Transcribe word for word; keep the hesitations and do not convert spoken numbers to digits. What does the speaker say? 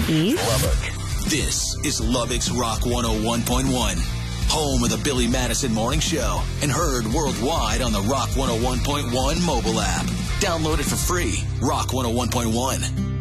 East. Lubbock. This is Lubbock's Rock one oh one point one. Home of the Billy Madison Morning Show and heard worldwide on the Rock one oh one point one mobile app. Download it for free. Rock one oh one point one.